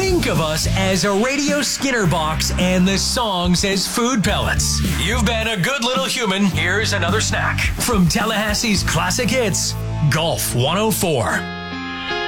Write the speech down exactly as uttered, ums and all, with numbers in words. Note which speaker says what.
Speaker 1: Think of us as a Radio Skinner box and the songs as food pellets. You've been a good little human. Here's another snack from Tallahassee's Classic Hits, Golf one oh four.